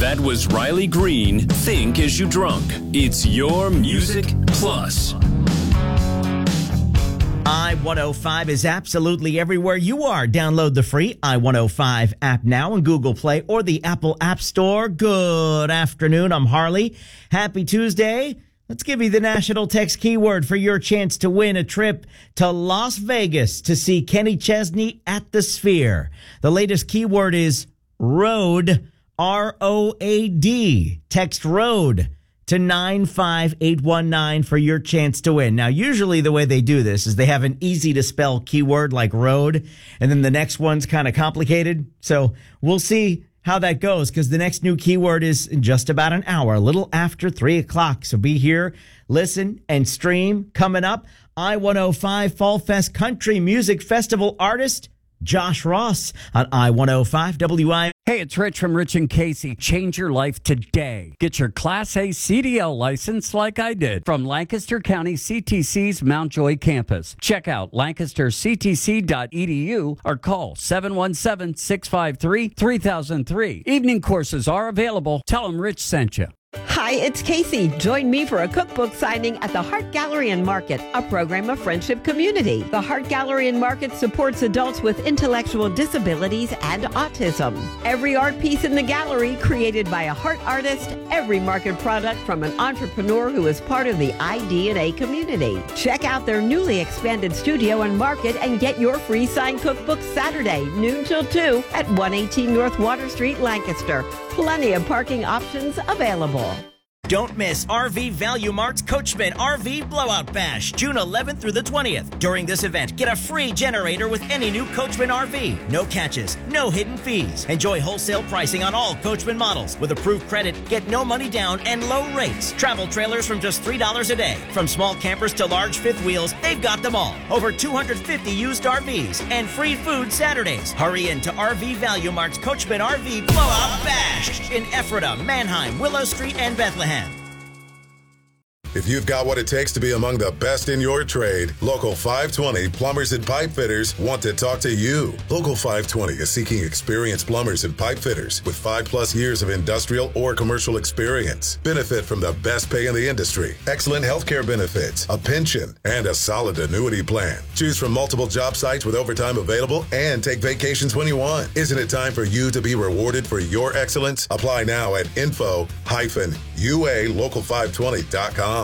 That was Riley Green, Think As You Drunk. It's your Music Plus. I-105 is absolutely everywhere you are. Download the free I-105 app now on Google Play or the Apple App Store. Good afternoon. I'm Harley. Happy Tuesday. Let's give you the national text keyword for your chance to win a trip to Las Vegas to see Kenny Chesney at the Sphere. The latest keyword is road, R-O-A-D. Text road to 95819 for your chance to win. Now, usually the way they do this is they have an easy to spell keyword like road, and then the next one's kind of complicated. So we'll see how that goes, because the next new keyword is in just about an hour, a little after 3 o'clock. So be here, listen, and stream. Coming up, I-105 Fall Fest Country Music Festival artist Josh Ross on I-105 WI. Hey, it's Rich from Rich and Casey. Change your life today. Get your Class A CDL license like I did from Lancaster County CTC's Mount Joy campus. Check out lancasterctc.edu or call 717-653-3003. Evening courses are available. Tell them Rich sent you. Hi, it's Casey. Join me for a cookbook signing at the Hart Gallery and Market, a program of Friendship Community. The Hart Gallery and Market supports adults with intellectual disabilities and autism. Every art piece in the gallery created by a Hart artist, every market product from an entrepreneur who is part of the iDNA community. Check out their newly expanded studio and market and get your free signed cookbook Saturday, noon till 2 at 118 North Water Street, Lancaster. Plenty of parking options available. Don't miss RV Value Mart's Coachman RV Blowout Bash, June 11th through the 20th. During this event, get a free generator with any new Coachman RV. No catches, no hidden fees. Enjoy wholesale pricing on all Coachman models. With approved credit, get no money down and low rates. Travel trailers from just $3 a day. From small campers to large fifth wheels, they've got them all. Over 250 used RVs and free food Saturdays. Hurry in to RV Value Mart's Coachman RV Blowout Bash in Ephrata, Manheim, Willow Street, and Bethlehem. If you've got what it takes to be among the best in your trade, Local 520 Plumbers and Pipe Fitters want to talk to you. Local 520 is seeking experienced plumbers and pipe fitters with 5+ years of industrial or commercial experience. Benefit from the best pay in the industry, excellent healthcare benefits, a pension, and a solid annuity plan. Choose from multiple job sites with overtime available and take vacations when you want. Isn't it time for you to be rewarded for your excellence? Apply now at info-ualocal520.com.